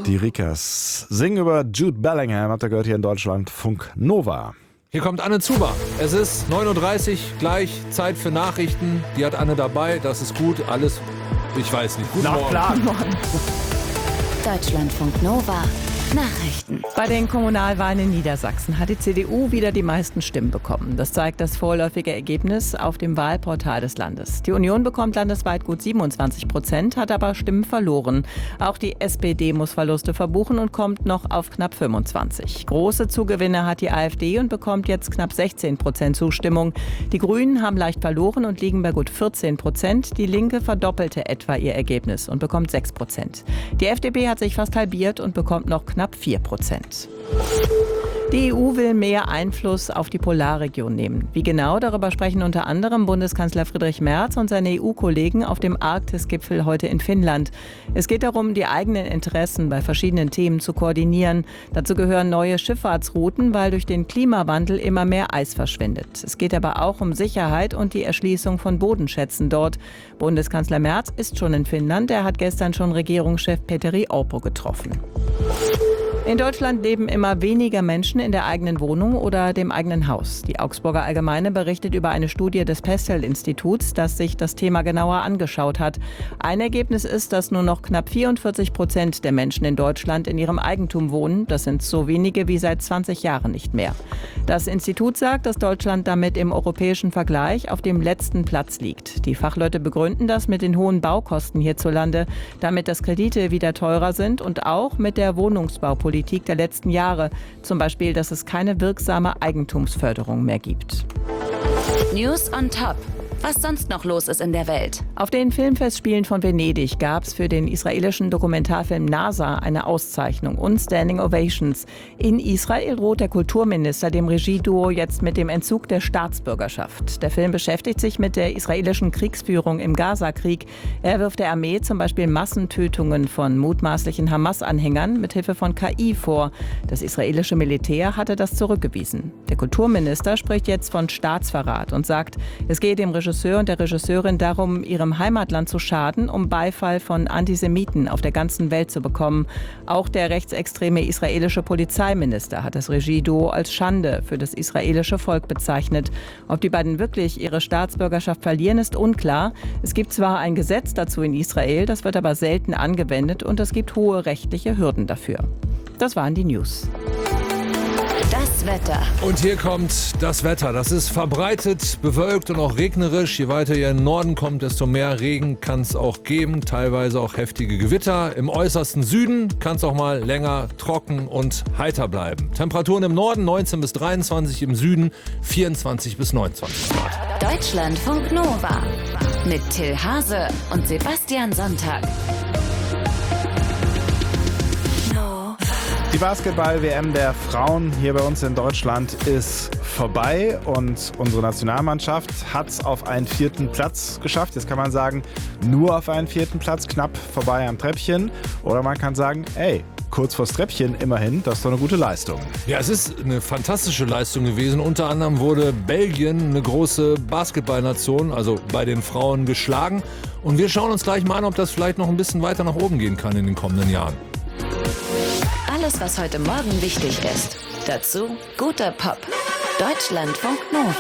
Die Rikas singen über Jude Bellingham, habt ihr gehört hier in Deutschland, Funk Nova. Hier kommt Anne Zuber. Es ist 9.30 Uhr, gleich Zeit für Nachrichten. Die hat Anne dabei, das ist gut. Alles, ich weiß nicht. Guten Morgen. Deutschlandfunk Nova. Nachrichten. Bei den Kommunalwahlen in Niedersachsen hat die CDU wieder die meisten Stimmen bekommen. Das zeigt das vorläufige Ergebnis auf dem Wahlportal des Landes. Die Union bekommt landesweit gut 27%, hat aber Stimmen verloren. Auch die SPD muss Verluste verbuchen und kommt noch auf knapp 25. Große Zugewinne hat die AfD und bekommt jetzt knapp 16% Zustimmung. Die Grünen haben leicht verloren und liegen bei gut 14%. Die Linke verdoppelte etwa ihr Ergebnis und bekommt 6%. Die FDP hat sich fast halbiert und bekommt noch knapp 4%. Die EU will mehr Einfluss auf die Polarregion nehmen. Wie genau, darüber sprechen unter anderem Bundeskanzler Friedrich Merz und seine EU-Kollegen auf dem Arktis-Gipfel heute in Finnland. Es geht darum, die eigenen Interessen bei verschiedenen Themen zu koordinieren. Dazu gehören neue Schifffahrtsrouten, weil durch den Klimawandel immer mehr Eis verschwindet. Es geht aber auch um Sicherheit und die Erschließung von Bodenschätzen dort. Bundeskanzler Merz ist schon in Finnland. Er hat gestern schon Regierungschef Petteri Orpo getroffen. In Deutschland leben immer weniger Menschen in der eigenen Wohnung oder dem eigenen Haus. Die Augsburger Allgemeine berichtet über eine Studie des Pestel-Instituts, das sich das Thema genauer angeschaut hat. Ein Ergebnis ist, dass nur noch knapp 44% der Menschen in Deutschland in ihrem Eigentum wohnen. Das sind so wenige wie seit 20 Jahren nicht mehr. Das Institut sagt, dass Deutschland damit im europäischen Vergleich auf dem letzten Platz liegt. Die Fachleute begründen das mit den hohen Baukosten hierzulande, damit dass Kredite wieder teurer sind und auch mit der Wohnungsbaupolitik der letzten Jahre. Zum Beispiel, dass es keine wirksame Eigentumsförderung mehr gibt. News on Top. Was sonst noch los ist in der Welt. Auf den Filmfestspielen von Venedig gab es für den israelischen Dokumentarfilm NASA eine Auszeichnung und Standing Ovations. In Israel droht der Kulturminister dem Regieduo jetzt mit dem Entzug der Staatsbürgerschaft. Der Film beschäftigt sich mit der israelischen Kriegsführung im Gaza-Krieg. Er wirft der Armee zum Beispiel Massentötungen von mutmaßlichen Hamas-Anhängern mit Hilfe von KI vor. Das israelische Militär hatte das zurückgewiesen. Der Kulturminister spricht jetzt von Staatsverrat und sagt, es geht dem Regisseur und der Regisseurin darum, ihrem Heimatland zu schaden, um Beifall von Antisemiten auf der ganzen Welt zu bekommen. Auch der rechtsextreme israelische Polizeiminister hat das Regieduo als Schande für das israelische Volk bezeichnet. Ob die beiden wirklich ihre Staatsbürgerschaft verlieren, ist unklar. Es gibt zwar ein Gesetz dazu in Israel, das wird aber selten angewendet und es gibt hohe rechtliche Hürden dafür. Das waren die News. Das Wetter. Und hier kommt das Wetter. Das ist verbreitet, bewölkt und auch regnerisch. Je weiter ihr in den Norden kommt, desto mehr Regen kann es auch geben. Teilweise auch heftige Gewitter. Im äußersten Süden kann es auch mal länger trocken und heiter bleiben. Temperaturen im Norden 19 bis 23, im Süden 24 bis 29 Grad. Deutschlandfunk Nova. Mit Till Hase und Sebastian Sonntag. Die Basketball-WM der Frauen hier bei uns in Deutschland ist vorbei und unsere Nationalmannschaft hat es auf einen 4. Platz geschafft. Jetzt kann man sagen, nur auf einen 4. Platz, knapp vorbei am Treppchen. Oder man kann sagen, ey, kurz vors Treppchen immerhin, das ist doch eine gute Leistung. Ja, es ist eine fantastische Leistung gewesen. Unter anderem wurde Belgien, eine große Basketballnation, also bei den Frauen, geschlagen. Und wir schauen uns gleich mal an, ob das vielleicht noch ein bisschen weiter nach oben gehen kann in den kommenden Jahren. Alles, was heute Morgen wichtig ist. Dazu guter Pop. Deutschlandfunk Nova.